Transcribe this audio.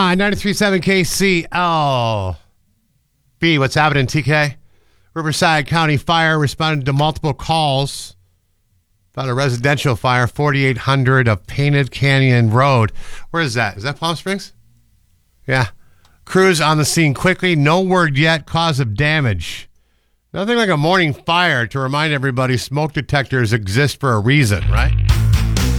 93.7 KCL. B, what's happening, TK? Riverside County Fire responded to multiple calls about a residential fire, 4800 of Painted Canyon Road. Where is that? Is that Palm Springs? Yeah. Crews on the scene quickly. No word yet. Cause of damage. Nothing like a morning fire to remind everybody smoke detectors exist for a reason, right?